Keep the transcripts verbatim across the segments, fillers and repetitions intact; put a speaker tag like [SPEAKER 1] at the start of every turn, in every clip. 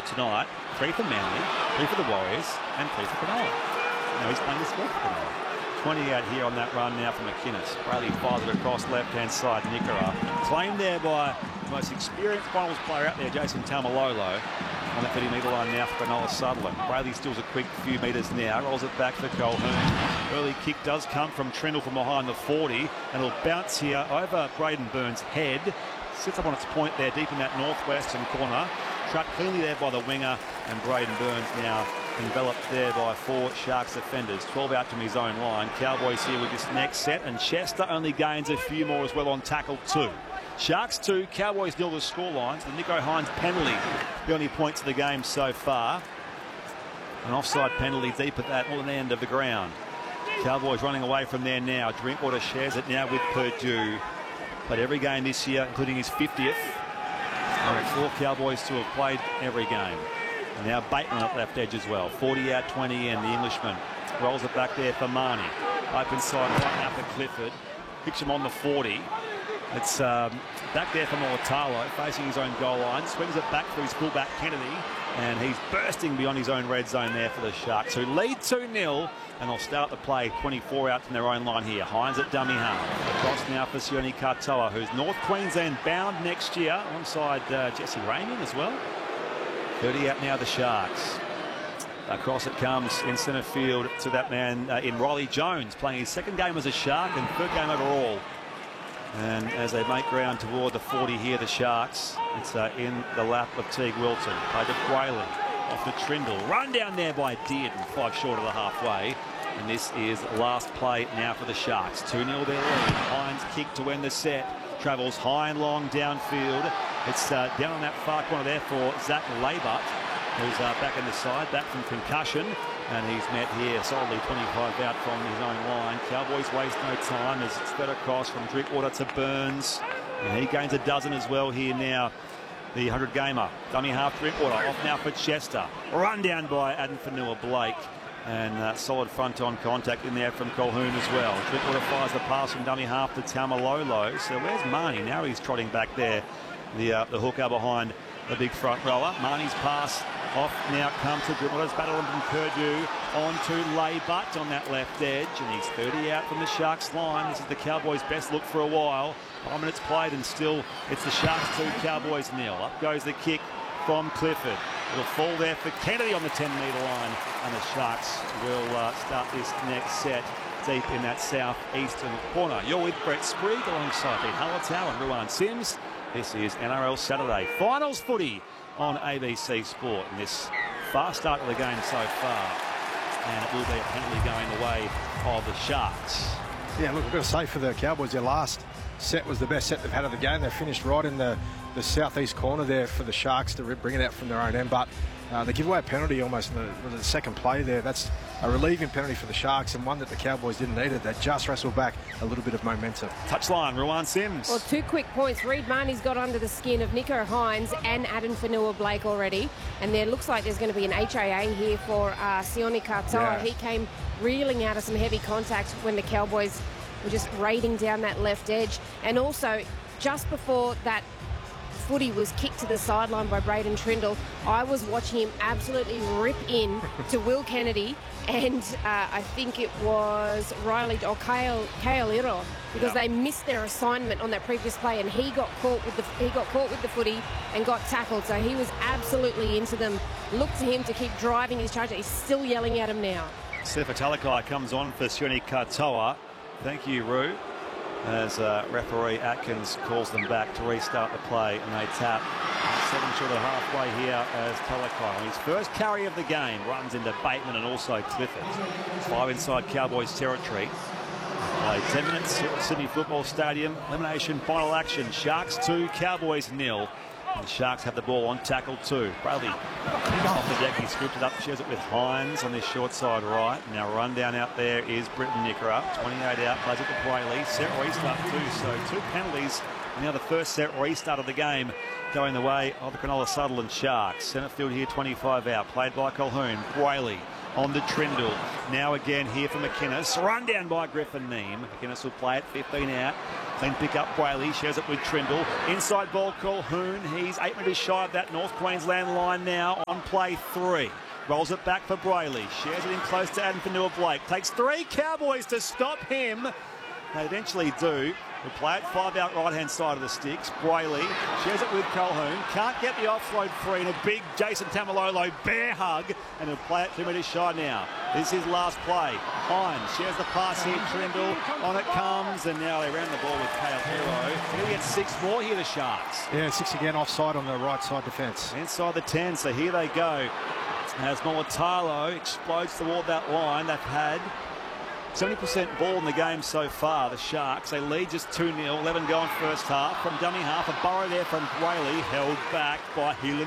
[SPEAKER 1] tonight. Three for Manly, three for the Warriors, and three for Cronulla. Now he's playing this fourth for Cronulla. twenty out here on that run now for McInnes. Brayley fires it across left-hand side. Nickera claimed there by the most experienced finals player out there, Jason Taumalolo. On the thirty metre line now for Cronulla Sutherland. Brayley steals a quick few metres now, rolls it back for Colquhoun. Early kick does come from Trindle from behind the forty, and it'll bounce here over Braden Burns' head. Sits up on its point there, deep in that northwestern corner. Trucked cleanly there by the winger, and Braden Burns now enveloped there by four Sharks defenders. twelve out from his own line. Cowboys here with this next set, and Chester only gains a few more as well on tackle two. Sharks two, Cowboys nil the score lines. The Nicho Hynes penalty, the only points of the game so far. An offside penalty deep at that northern end of the ground. Cowboys running away from there now. Drinkwater shares it now with Purdue. Played every game this year, including his fiftieth. There are four Cowboys to have played every game. And now Bateman at left edge as well. forty out, twenty in. The Englishman rolls it back there for Marnie. Open side right now for Clifford. Kicks him on the forty. It's um, back there for Molatalo, facing his own goal line. Swings it back for his fullback Kennedy, and he's bursting beyond his own red zone there for the Sharks, who lead two nil, and they'll start the play twenty-four out from their own line here. Hynes at dummy half. Across now for Sione Katoa, who's North Queensland bound next year, alongside uh, Jesse Raymond as well. thirty out now the Sharks. Across it comes in centre field to that man uh, in Riley Jones, playing his second game as a Shark and third game overall. And as they make ground toward the forty here, the Sharks, it's uh, in the lap of Teague Wilton. Played to Braylon, off to Trindle. Run down there by Dearden, five short of the halfway. And this is last play now for the Sharks. two nil their lead. Hynes kick to end the set. Travels high and long downfield. It's uh, down on that far corner there for Zach Laybut, who's uh, back in the side, back from concussion. And he's met here solidly twenty-five out from his own line. Cowboys waste no time as it's fed across from Drinkwater to Burns. And he gains a dozen as well here now. The one hundred gamer. Dummy half Drinkwater. Off now for Chester. Run down by Adam Fanua-Blake. And uh, solid front-on contact in there from Colquhoun as well. Drinkwater fires the pass from dummy half to Taumalolo. So where's Marnie? Now he's trotting back there. The, uh, the hooker behind the big front rower. Marnie's pass off now comes to Drinkwater's battle from Purdue on to Laybut on that left edge, and he's thirty out from the Sharks line. This is the Cowboys' best look for a while. Five minutes played, and still it's the Sharks two, Cowboys nil. Up goes the kick from Clifford. It'll fall there for Kennedy on the ten metre line, and the Sharks will uh, start this next set deep in that southeastern corner. You're with Brett Sprigg alongside Pete Hallertau and Ruan Sims. This is N R L Saturday Finals footy on A B C Sport, and this fast start of the game so far, and it will be a penalty going the way of the Sharks.
[SPEAKER 2] Yeah, look, I've got to say for the Cowboys, their last set was the best set they've had of the game. They finished right in the, the southeast corner there for the Sharks to bring it out from their own end, but uh, they give away a penalty almost in the, the second play there. That's a relieving penalty for the Sharks, and one that the Cowboys didn't need it. They just wrestled back a little bit of momentum.
[SPEAKER 1] Touchline, Ruan Sims.
[SPEAKER 3] Well, two quick points. Reed Marnie's got under the skin of Nicho Hynes and Adam Fanua-Blake already, and there looks like there's going to be an H I A here for uh, Sione Katoa.
[SPEAKER 2] Yeah.
[SPEAKER 3] He came reeling out of some heavy contact when the Cowboys were just raiding down that left edge, and also just before that footy was kicked to the sideline by Braden Trindle, I was watching him absolutely rip in to Will Kennedy, and uh, I think it was Riley or Kale Iro, because
[SPEAKER 1] yeah.
[SPEAKER 3] they missed their assignment on that previous play, and he got caught with the he got caught with the footy and got tackled. So he was absolutely into them. Look to him to keep driving his charge. He's still yelling at him now.
[SPEAKER 1] Sefa Talakai comes on for Sione Katoa. Thank you, Roo. As uh, referee Atkins calls them back to restart the play, and they tap seven short of halfway here as Talakai. His first carry of the game runs into Bateman and also Clifford. Five inside Cowboys territory. Played ten minutes here at Sydney Football Stadium. Elimination final action. Sharks two, Cowboys nil. And the Sharks have the ball on tackle two. Bradley off the deck. He scooped it up, shares it with Hynes on this short side right. Now run down out there is Britton Nickera. twenty-eight out, plays it to Brayley. Set restart too, so two penalties. And now the first set restart of the game going the way of the Cronulla Sutherland Sharks. Centre field here, twenty-five out, played by Colquhoun. Brayley on to Trindle. Now again here for McInnes. Run down by Griffin Neame. McInnes will play it, fifteen out. Clean pick up, Brayley shares it with Trindle. Inside ball, Colquhoun. He's eight metres shy of that North Queensland line now on play three. Rolls it back for Brayley. Shares it in close to Adam Fanua-Blake. Takes three Cowboys to stop him. They eventually do. We'll play it five out right-hand side of the sticks. Brayley shares it with Colquhoun. Can't get the offload free, and a big Jason Taumalolo bear hug. And he'll play it two metres shy now. This is his last play. Hines shares the pass here. Trindle on it comes, and now they ran the ball with Kale Hero. He'll get six more here, the Sharks.
[SPEAKER 2] Yeah, six again offside on the right side defence.
[SPEAKER 1] Inside the ten, so here they go. As Mulitalo explodes toward that line, they've had seventy percent ball in the game so far, the Sharks. They lead just two nil, eleven going first half. From dummy half, a burrow there from Brayley, held back by Helan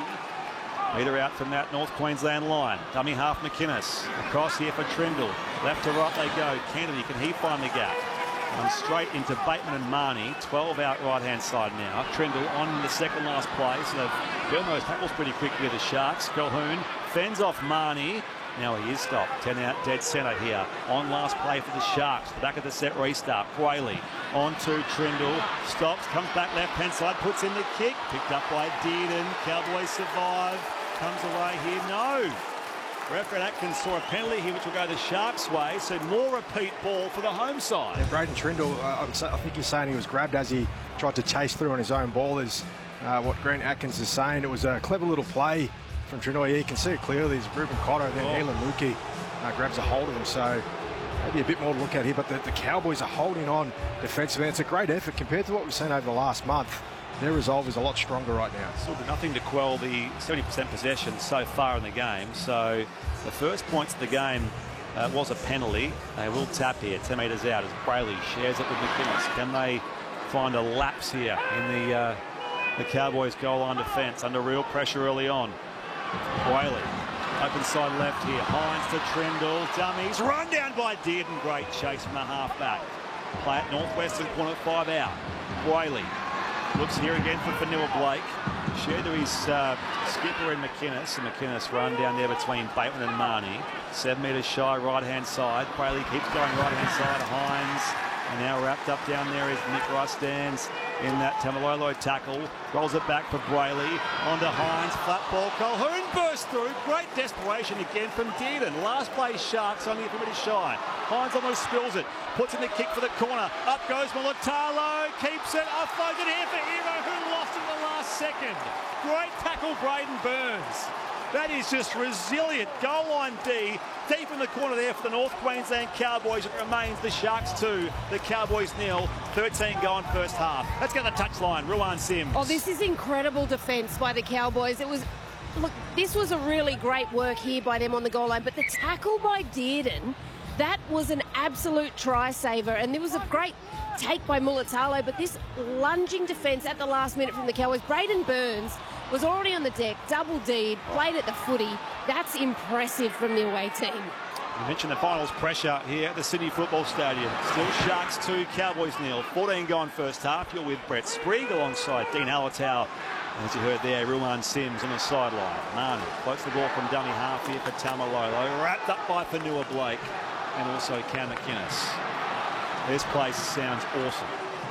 [SPEAKER 1] Lukey. Metre out from that North Queensland line. Dummy half McInnes. Across here for Trindle. Left to right they go. Kennedy, can he find the gap? And straight into Bateman and Marnie. twelve out right-hand side now. Trindle on the second last play. So they've done those tackles pretty quickly, the Sharks. Colquhoun fends off Marnie. Now he is stopped. ten out dead centre here. On last play for the Sharks. The back of the set restart. Brayley on to Trindle. Stops. Comes back left-hand side. Puts in the kick. Picked up by Dearden. Cowboys survive. Comes away here. No. Referee Atkins saw a penalty here which will go the Sharks' way. So more repeat ball for the home side.
[SPEAKER 2] Yeah, Braden Trindle, uh, I think he's saying he was grabbed as he tried to chase through on his own ball is uh, what Grant Atkins is saying. It was a clever little play from Trindle. Yeah, you can see it clearly. There's Ruben Cotto, then
[SPEAKER 1] oh.
[SPEAKER 2] Helan Lukey uh, grabs a hold of him. So maybe a bit more to look at here. But the, the Cowboys are holding on defensively. It's a great effort compared to what we've seen over the last month. Their resolve is a lot stronger right now.
[SPEAKER 1] Still nothing to quell the seventy percent possession so far in the game. So the first points of the game uh, was a penalty. They will tap here, ten metres out as Brayley shares it with McInnes. Can they find a lapse here in the uh, the Cowboys goal line defence under real pressure early on? Brayley, open side left here. Hines to Trindle. Dummies run down by Dearden. Great chase from the half back. Play it Northwestern corner five out. Brayley looks here again for Fanua-Blake. Shared to his uh, skipper in McInnes. And McInnes run down there between Bateman and Marnie. Seven metres shy, right-hand side. Brayley keeps going right-hand side. Hines. And now wrapped up down there is Nick Rice stands in that Taumalolo tackle. Rolls it back for Brayley. Onto Hines. Flat ball. Colquhoun bursts through. Great desperation again from Dearden. Last play Sharks only a few minutes shy. Hines almost spills it. Puts in the kick for the corner. Up goes Mulitalo. Keeps it. Offloads it here for Hero, who lost it in the last second. Great tackle, Braden Burns. That is just resilient. Goal line D. Deep in the corner there for the North Queensland Cowboys. It remains the Sharks two. The Cowboys nil. thirteen going first half. Let's get the touchline. Ruan Sims.
[SPEAKER 3] Oh, this is incredible defence by the Cowboys. It was, look, this was a really great work here by them on the goal line. But the tackle by Dearden, that was an absolute try saver. And there was a great take by Mulitalo. But this lunging defence at the last minute from the Cowboys. Braden Burns was already on the deck, double D'd, played at the footy. That's impressive from the away team.
[SPEAKER 1] You mentioned the finals pressure here at the Sydney Football Stadium. Still Sharks two, Cowboys nil. fourteen gone first half. You're with Brett Sprague alongside Dean Alatau. As you heard there, Ruan Sims on the sideline. Marnie floats the ball from dummy half here for Taumalolo. Wrapped up by Fanua-Blake and also Cam McInnes. This place sounds awesome.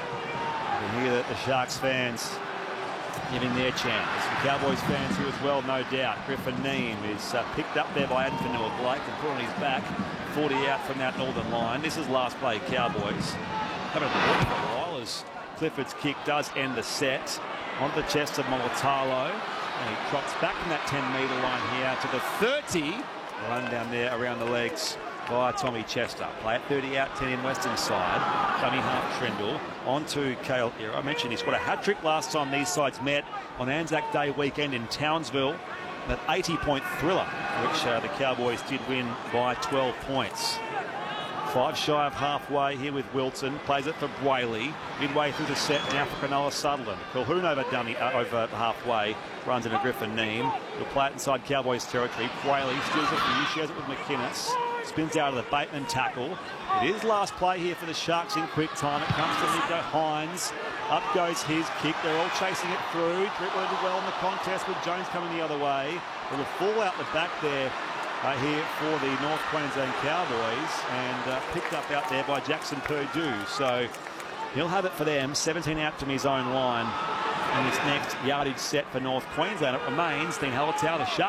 [SPEAKER 1] You can hear that the Sharks fans giving their chance. Some Cowboys fans here as well, no doubt. Griffin Neame is uh, picked up there by Adam Fanua-Blake and put on his back. forty out from that northern line. This is last play, Cowboys. Haven't been working for a while as Clifford's kick does end the set. Onto the chest of Mulitalo. And he trots back from that ten metre line here to the thirty. Run down there around the legs by Tommy Chester. Play at thirty out, ten in western side. Dummy half Trindle. On to Kale Hero. I mentioned he scored a hat-trick last time these sides met on Anzac Day weekend in Townsville. That eighty point thriller, which uh, the Cowboys did win by twelve points. Five shy of halfway here with Wilton. Plays it for Brayley. Midway through the set now for Cronulla Sutherland. Colquhoun over dummy uh, over halfway. Runs into Griffin Neame. He'll play it inside Cowboys territory. Brayley steals it for you. Shares it with McInnes. Spins out of the Bateman tackle. It is last play here for the Sharks in quick time. It comes to Nico Hines. Up goes his kick. They're all chasing it through. Dribbled well in the contest with Jones coming the other way. There's a fall out the back there uh, here for the North Queensland Cowboys and uh, picked up out there by Jackson Purdue. So He'll have it for them. seventeen out from his own line. And this next yardage set for North Queensland. It remains Dean Hallertau, the Sharks.